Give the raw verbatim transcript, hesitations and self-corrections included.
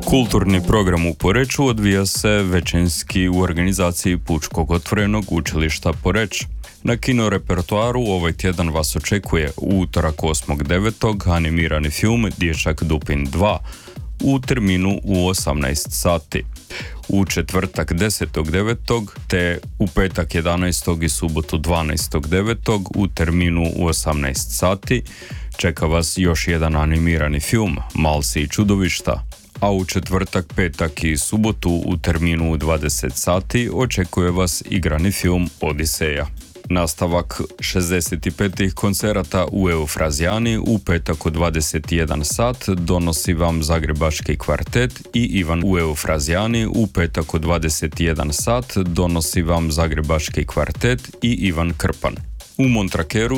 Kulturni program u Poreču odvija se većinski u organizaciji Pučkog otvorenog učilišta Poreč. Na kino repertoaru ovaj tjedan vas očekuje u utorak osmog devetog animirani film Dječak Dupin dva u terminu u osamnaest sati. U četvrtak desetog devetog te u petak jedanaestog i subotu dvanaestog devetog u terminu u osamnaest sati čeka vas još jedan animirani film Malsi i čudovišta, a u četvrtak, petak i subotu u terminu u dvadeset sati očekuje vas igrani film Odiseja. Nastavak šezdeset pet koncerata u Eufrazijani u petak u dvadeset jedan sat donosi vam Zagrebački kvartet i Ivan u Eufrazijani u petak u dvadeset jedan sat donosi vam Zagrebački kvartet i Ivan Krpan. U Montrakeru